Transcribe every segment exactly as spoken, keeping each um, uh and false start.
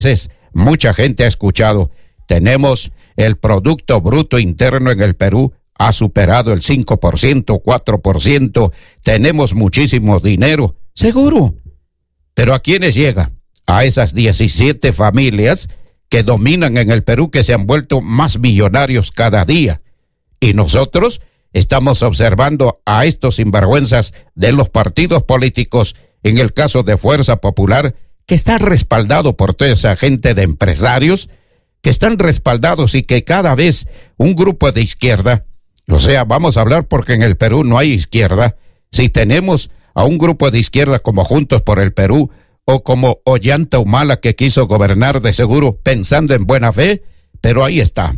mucha gente ha escuchado, tenemos el Producto Bruto Interno en el Perú, ha superado el cinco por ciento, cuatro por ciento, tenemos muchísimo dinero, seguro. Pero ¿a quiénes llega? A esas diecisiete familias que dominan en el Perú, que se han vuelto más millonarios cada día. Y nosotros estamos observando a estos sinvergüenzas de los partidos políticos, en el caso de Fuerza Popular, que está respaldado por toda esa gente de empresarios, que están respaldados y que cada vez un grupo de izquierda, o sea, vamos a hablar porque en el Perú no hay izquierda, si tenemos a un grupo de izquierda como Juntos por el Perú, o como Ollanta Humala, que quiso gobernar de seguro pensando en buena fe, pero ahí está.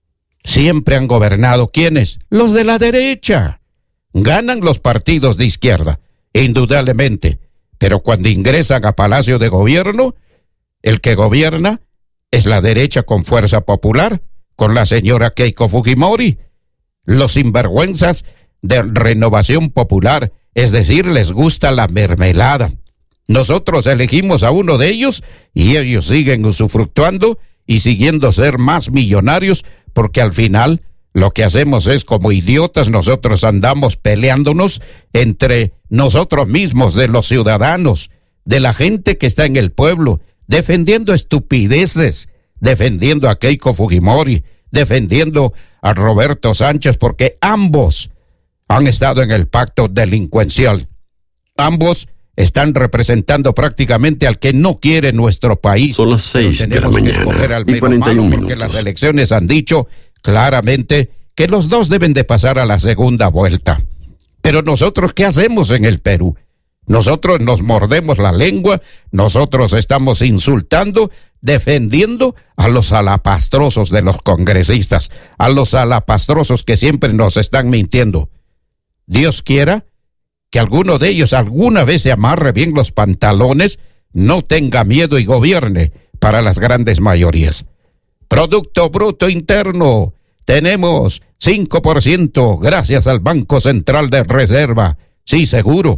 Siempre han gobernado, ¿quiénes? Los de la derecha. Ganan los partidos de izquierda, indudablemente, pero cuando ingresan a Palacio de Gobierno, el que gobierna es la derecha con Fuerza Popular, con la señora Keiko Fujimori. Los sinvergüenzas de Renovación Popular, es decir, les gusta la mermelada. Nosotros elegimos a uno de ellos y ellos siguen usufructuando y siguiendo ser más millonarios, porque al final lo que hacemos es, como idiotas, nosotros andamos peleándonos entre nosotros mismos, de los ciudadanos, de la gente que está en el pueblo, defendiendo estupideces, defendiendo a Keiko Fujimori, defendiendo a Roberto Sánchez, porque ambos han estado en el pacto delincuencial. Ambos están representando prácticamente al que no quiere nuestro país. Son las seis de la mañana y cuarenta y un minutos. Porque las elecciones han dicho claramente que los dos deben de pasar a la segunda vuelta. Pero nosotros, ¿qué hacemos en el Perú? Nosotros nos mordemos la lengua, nosotros estamos insultando, defendiendo a los alapastrosos de los congresistas, a los alapastrosos que siempre nos están mintiendo. Dios quiera que alguno de ellos alguna vez se amarre bien los pantalones, no tenga miedo y gobierne para las grandes mayorías. Producto Bruto Interno, tenemos cinco por ciento gracias al Banco Central de Reserva. Sí, seguro.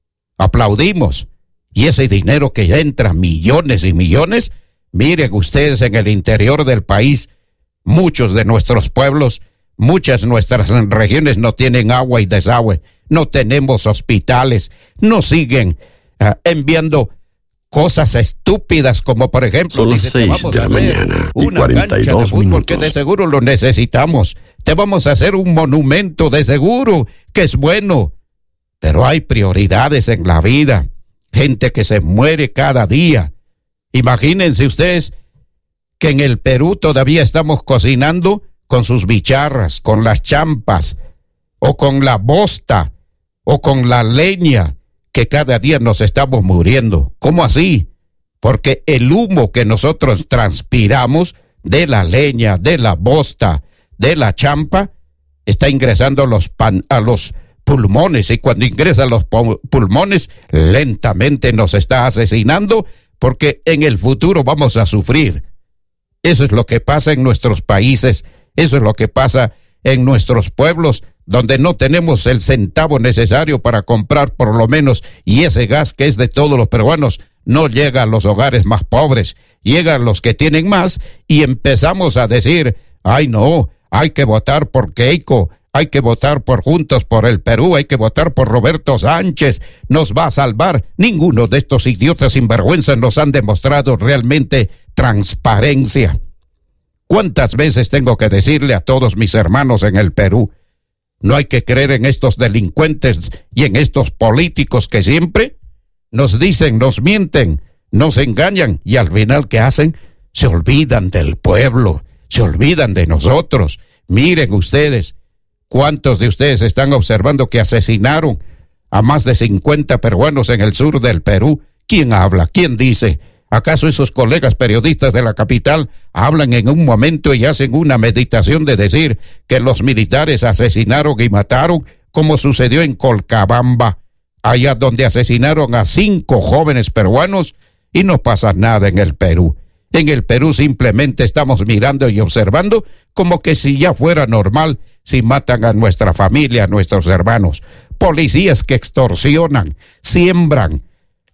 Aplaudimos. Y ese dinero que entra, millones y millones, miren ustedes en el interior del país, muchos de nuestros pueblos, muchas de nuestras regiones no tienen agua y desagüe, no tenemos hospitales, nos siguen uh, enviando cosas estúpidas como, por ejemplo, son las seis de la mañana y cuarenta y dos minutos, porque de seguro lo necesitamos. Te vamos a hacer un monumento, de seguro que es bueno, pero hay prioridades en la vida, gente que se muere cada día. Imagínense ustedes que en el Perú todavía estamos cocinando con sus bicharras, con las champas, o con la bosta, o con la leña, que cada día nos estamos muriendo. ¿Cómo así? Porque el humo que nosotros transpiramos de la leña, de la bosta, de la champa, está ingresando a los, pan, a los pulmones, y cuando ingresa a los pulmones, lentamente nos está asesinando, porque en el futuro vamos a sufrir. Eso es lo que pasa en nuestros países, eso es lo que pasa en nuestros pueblos, donde no tenemos el centavo necesario para comprar por lo menos, y ese gas que es de todos los peruanos no llega a los hogares más pobres, llega a los que tienen más, y empezamos a decir, ay no, hay que votar por Keiko, hay que votar por Juntos por el Perú, hay que votar por Roberto Sánchez, nos va a salvar. Ninguno de estos idiotas sinvergüenzas nos han demostrado realmente transparencia. ¿Cuántas veces tengo que decirle a todos mis hermanos en el Perú? No hay que creer en estos delincuentes y en estos políticos que siempre nos dicen, nos mienten, nos engañan, y al final, ¿qué hacen? Se olvidan del pueblo, se olvidan de nosotros. Miren ustedes, ¿cuántos de ustedes están observando que asesinaron a más de cincuenta peruanos en el sur del Perú? ¿Quién habla? ¿Quién dice? ¿Acaso esos colegas periodistas de la capital hablan en un momento y hacen una meditación de decir que los militares asesinaron y mataron, como sucedió en Colcabamba, allá donde asesinaron a cinco jóvenes peruanos, y no pasa nada en el Perú? En el Perú simplemente estamos mirando y observando como que si ya fuera normal si matan a nuestra familia, a nuestros hermanos. Policías que extorsionan, siembran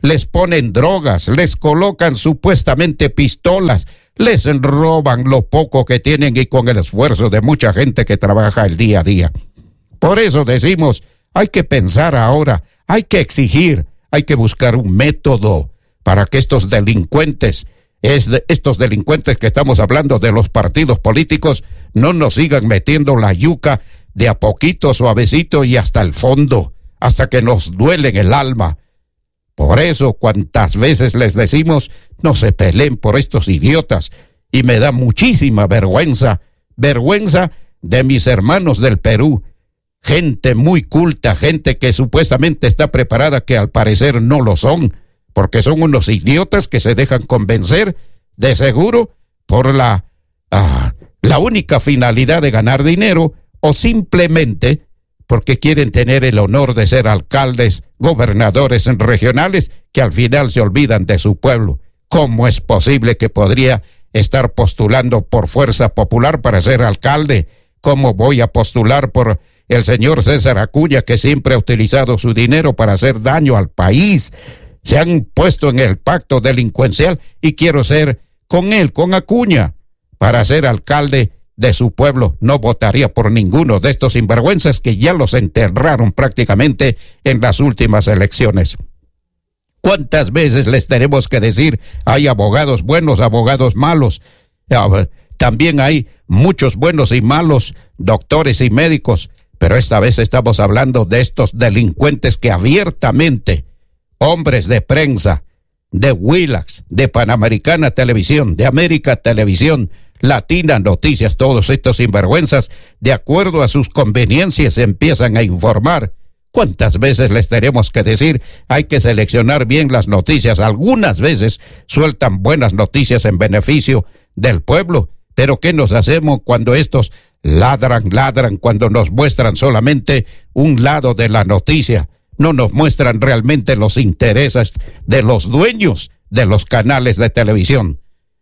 les ponen drogas, les colocan supuestamente pistolas, les roban lo poco que tienen y con el esfuerzo de mucha gente que trabaja el día a día. Por eso decimos, hay que pensar ahora, hay que exigir, hay que buscar un método para que estos delincuentes, es de, estos delincuentes que estamos hablando de los partidos políticos, no nos sigan metiendo la yuca de a poquito, suavecito y hasta el fondo, hasta que nos duele en el alma. Por eso, cuantas veces les decimos, no se peleen por estos idiotas, y me da muchísima vergüenza, vergüenza de mis hermanos del Perú, gente muy culta, gente que supuestamente está preparada, que al parecer no lo son, porque son unos idiotas que se dejan convencer, de seguro, por la, ah, la única finalidad de ganar dinero, o simplemente porque quieren tener el honor de ser alcaldes, gobernadores regionales, que al final se olvidan de su pueblo. ¿Cómo es posible que podría estar postulando por fuerza popular para ser alcalde? ¿Cómo voy a postular por el señor César Acuña, que siempre ha utilizado su dinero para hacer daño al país? Se han puesto en el pacto delincuencial y quiero ser con él, con Acuña, para ser alcalde de su pueblo. No votaría por ninguno de estos sinvergüenzas que ya los enterraron prácticamente en las últimas elecciones. ¿Cuántas veces les tenemos que decir, hay abogados buenos, abogados malos? También hay muchos buenos y malos doctores y médicos, pero esta vez estamos hablando de estos delincuentes que abiertamente, hombres de prensa, de Willax, de Panamericana Televisión, de América Televisión, Latina Noticias, todos estos sinvergüenzas, de acuerdo a sus conveniencias, empiezan a informar. ¿Cuántas veces les tenemos que decir, hay que seleccionar bien las noticias? Algunas veces sueltan buenas noticias en beneficio del pueblo, pero ¿qué nos hacemos cuando estos ladran, ladran, cuando nos muestran solamente un lado de la noticia? No nos muestran realmente los intereses de los dueños de los canales de televisión.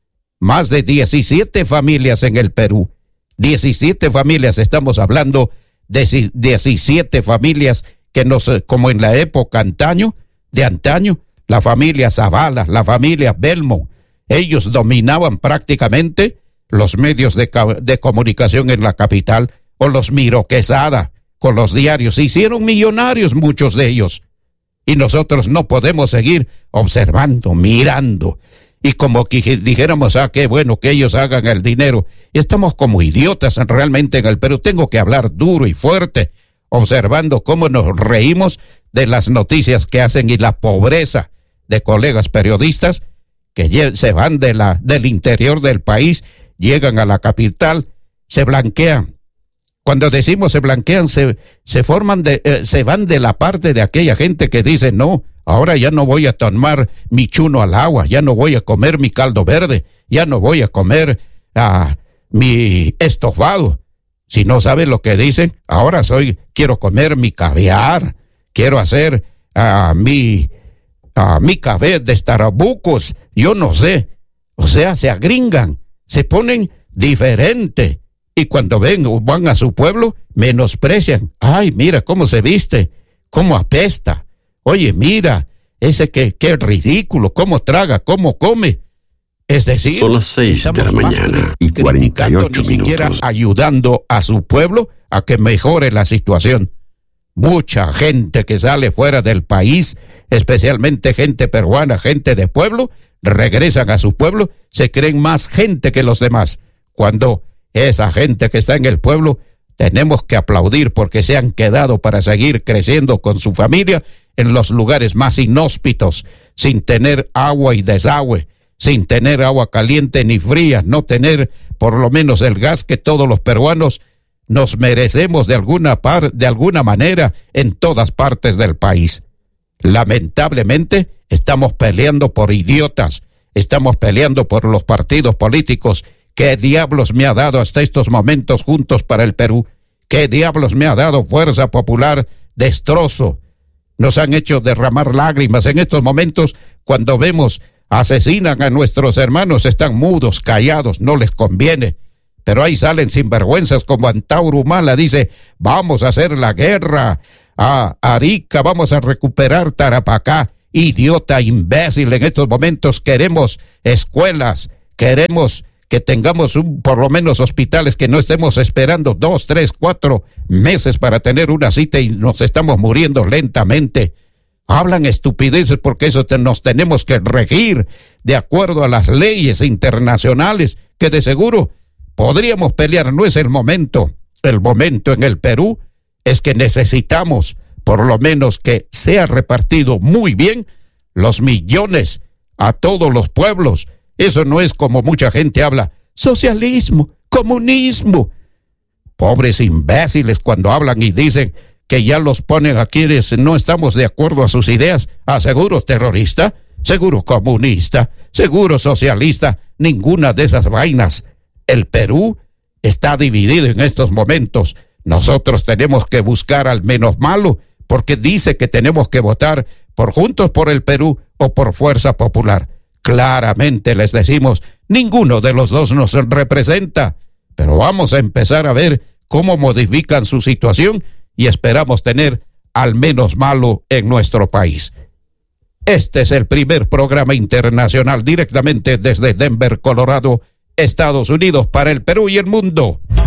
Más de diecisiete familias en el Perú. diecisiete familias, estamos hablando de diecisiete familias que nos, como en la época antaño, de antaño, la familia Zavala, la familia Belmont, ellos dominaban prácticamente los medios de, de comunicación en la capital, o los Miro Quesada, con los diarios, se hicieron millonarios muchos de ellos. Y nosotros no podemos seguir observando, mirando, y como que dijéramos, ah, qué bueno que ellos hagan el dinero. Y estamos como idiotas realmente en el Perú. Tengo que hablar duro y fuerte, observando cómo nos reímos de las noticias que hacen y la pobreza de colegas periodistas que se van de la, del interior del país, llegan a la capital, se blanquean. Cuando decimos se blanquean, se, se forman de, eh, se van de la parte de aquella gente que dice, no, ahora ya no voy a tomar mi chuno al agua, ya no voy a comer mi caldo verde, ya no voy a comer ah, mi estofado. Si no sabes lo que dicen, ahora soy, quiero comer mi caviar, quiero hacer ah, mi, ah, mi café de Starbucks, yo no sé. O sea, se agringan, se ponen diferente. Y cuando ven, van a su pueblo, menosprecian. Ay, mira cómo se viste, cómo apesta. Oye, mira, ese que, qué ridículo, cómo traga, cómo come. Es decir, son las seis de la mañana y cuarenta y ocho ni siquiera minutos. Ayudando a su pueblo a que mejore la situación. Mucha gente que sale fuera del país, especialmente gente peruana, gente de pueblo, regresan a su pueblo, se creen más gente que los demás. Cuando esa gente que está en el pueblo, tenemos que aplaudir porque se han quedado para seguir creciendo con su familia en los lugares más inhóspitos, sin tener agua y desagüe, sin tener agua caliente ni fría, no tener por lo menos el gas que todos los peruanos nos merecemos de alguna par, de alguna manera en todas partes del país. Lamentablemente estamos peleando por idiotas, estamos peleando por los partidos políticos. ¿Qué diablos me ha dado hasta estos momentos Juntos para el Perú? ¿Qué diablos me ha dado Fuerza Popular? Destrozo. Nos han hecho derramar lágrimas en estos momentos cuando vemos asesinan a nuestros hermanos, están mudos, callados, no les conviene. Pero ahí salen sinvergüenzas como Antauro Humala, dice, vamos a hacer la guerra a Arica, vamos a recuperar Tarapacá. idiota, imbécil. En estos momentos queremos escuelas, queremos que tengamos un, por lo menos hospitales, que no estemos esperando dos, tres, cuatro meses para tener una cita y nos estamos muriendo lentamente. Hablan estupideces porque eso te, nos tenemos que regir de acuerdo a las leyes internacionales que de seguro podríamos pelear. No es el momento. El momento en el Perú es que necesitamos por lo menos que sea repartido muy bien los millones a todos los pueblos. Eso no es como mucha gente habla, socialismo, comunismo. Pobres imbéciles cuando hablan y dicen que ya los ponen a quienes no estamos de acuerdo a sus ideas, a seguro terrorista, seguro comunista, seguro socialista, ninguna de esas vainas. El Perú está dividido en estos momentos. Nosotros tenemos que buscar al menos malo, porque dice que tenemos que votar por Juntos por el Perú o por Fuerza Popular. Claramente les decimos, ninguno de los dos nos representa, pero vamos a empezar a ver cómo modifican su situación y esperamos tener al menos malo en nuestro país. Este es el primer programa internacional directamente desde Denver, Colorado, Estados Unidos, para el Perú y el mundo.